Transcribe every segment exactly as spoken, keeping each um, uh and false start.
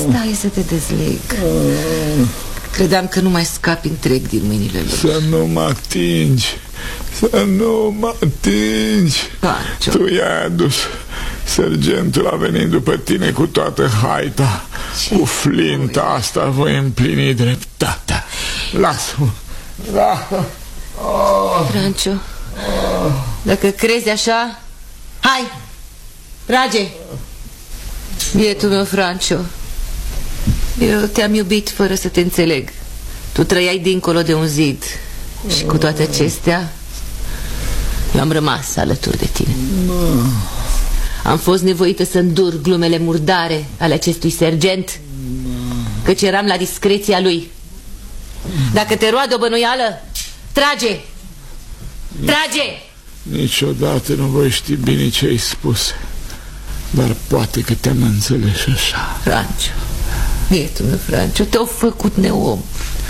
Stai să te dezleg. Credeam că nu mai scapi întreg din mâinile lui. Să nu mă atingi, să nu mă atingi. Pancio. Tu i-ai adus. Sergentul a venit după tine cu toată haita. Ce cu flinta voi? Asta voi împlini dreptatea. Lasă-mă. Lasă. Oh. Francio, oh. Dacă crezi așa, hai, trage. Bietul meu, Francio, eu te-am iubit fără să te înțeleg. Tu trăiai dincolo de un zid. Și cu toate acestea eu am rămas alături de tine. Am fost nevoită să îndur glumele murdare ale acestui sergent, căci eram la discreția lui. Dacă te roade o bănuială, trage. Trage. Niciodată nu voi ști bine ce ai spus, dar poate că te-am înțeles așa. Francio, bietul meu, Francio, te-au făcut neom.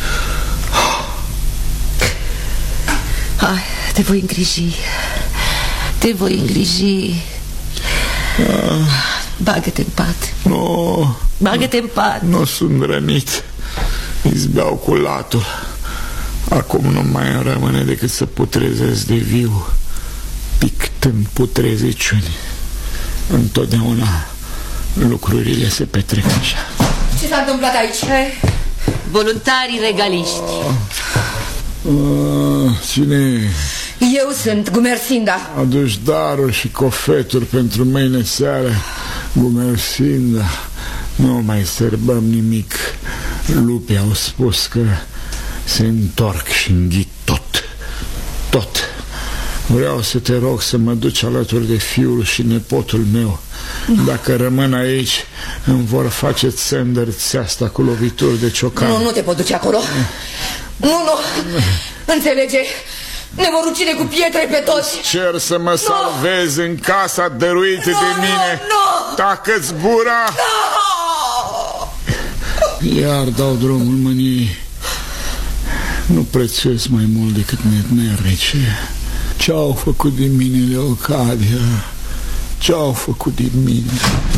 Hai, te voi îngriji. Te voi îngriji. ah. Bagă-te în pat. Nu. Bagă-te în pat. Nu sunt rănit. Îți beau cu latul. Acum nu mai îmi rămâne decât să putrezesc de viu, pictând putreziciuni. Întotdeauna lucrurile se petrec așa. Ce s-a întâmplat aici? Voluntarii regaliști. Ah, cine? Eu sunt Gumersinda. Aduci daruri și cofeturi pentru mâine seară, Gumersinda. Nu mai sărbăm nimic. Lupii au spus că se întorc și înghit tot. Tot. Vreau să te rog să mă duci alături de fiul și nepotul meu. Dacă rămân aici, îmi vor face țândărți asta cu lovituri de ciocan. Nu, nu te pot duce acolo. Nu, nu. Înțelege? Ne vor ucide cu pietre pe toți. Cer să mă salvez în casa dăruită de mine. Nu, Tacă-ți gura. Iar dau drumul mâniei. Nu prețuiesc mai mult decât netmernice. Ce-au făcut din mine, Leocadia? Ce-au făcut din mine?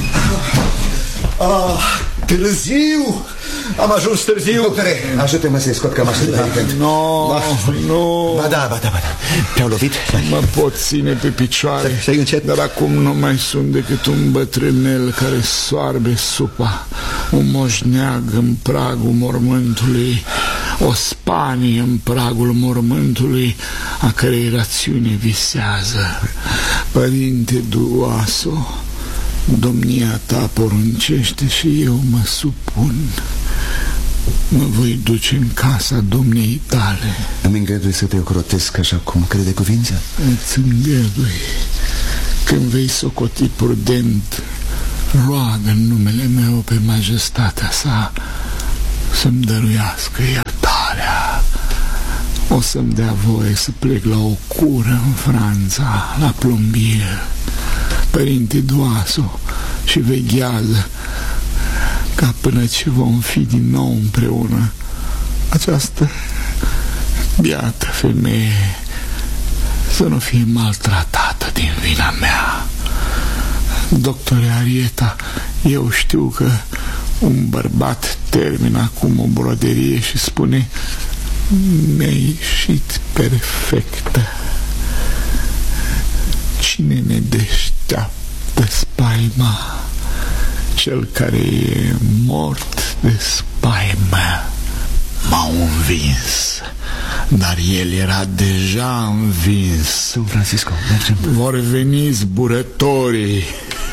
Ah, târziu! Am ajuns târziu. Doctore, ajută-mă să-i scot cămașa de la vent. No, nu. Ba da, ba da, ba da. Te-au lovit? Mă pot ține pe picioare, stai încet. dar acum nu mai sunt decât un bătrânel care soarbe supa, un moșneag în pragul mormântului, o spanie în pragul mormântului, a cărei rațiune visează. Părinte Duaso, domnia ta poruncește și eu mă supun. Mă voi duce în casa domniei tale. Îmi îngădui să te ocrotesc așa cum crede cuvința? Îți îngădui. Când vei socoti prudent, roagă în numele meu pe majestatea sa să-mi dăruiască iertarea. O să-mi dea voie să plec la o cură în Franța, la plombier. Părinte Duaso, și veghează ca până ce vom fi din nou împreună, această biată femeie să nu fie maltratată din vina mea. Doctore Arieta, eu știu că un bărbat termină acum o broderie și spune: mi-a ieșit perfectă. Cine ne deșteaptă spaima? Cel care e mort de spaimă. M-a învins, dar el era deja învins. Don Francisco, mergem. Vor veni zburătorii.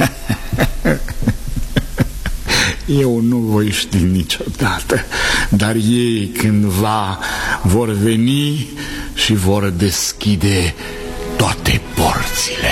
Eu nu voi ști niciodată, dar ei cândva vor veni și vor deschide toate porțile.